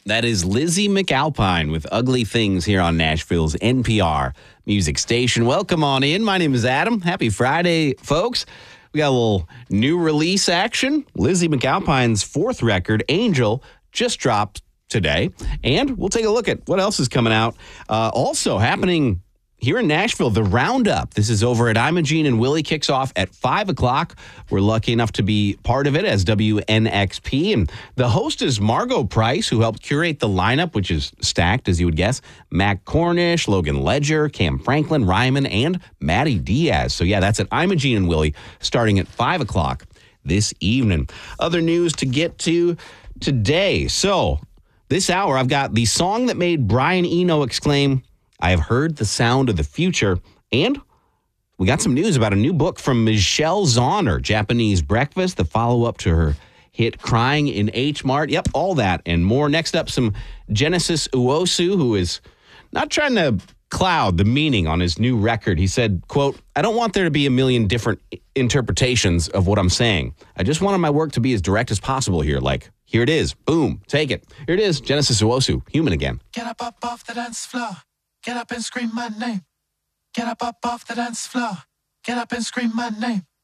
That is Lizzie McAlpine with Ugly Things here on Nashville's NPR music station. Welcome on in. My name is Adam. Happy Friday, folks. We got a little new release action. Lizzie McAlpine's fourth record, Angel, just dropped today. And we'll take a look at what else is coming out. Also happening here in Nashville, the Roundup. This is over at Imogene and Willie, kicks off at 5 o'clock. We're lucky enough to be part of it as WNXP. And the host is Margot Price, who helped curate the lineup, which is stacked, as you would guess. Mac Cornish, Logan Ledger, Cam Franklin, Ryman, and Maddie Diaz. So yeah, that's at Imogene and Willie starting at 5 o'clock this evening. Other news to get to today. So this hour, I've got the song that made Brian Eno exclaim, "I have heard the sound of the future," and we got some news about a new book from Michelle Zauner, Japanese Breakfast, the follow-up to her hit Crying in H Mart. Yep, all that and more. Next up, some Genesis Uosu, who is not trying to cloud the meaning on his new record. He said, quote, "I don't want there to be a million different interpretations of what I'm saying. I just wanted my work to be as direct as possible here. Like, here it is. Boom. Take it." Here it is. Genesis Uosu, Human Again. Get up off the dance floor. Get up and scream my name. Get up off the dance floor. Get up and scream my name.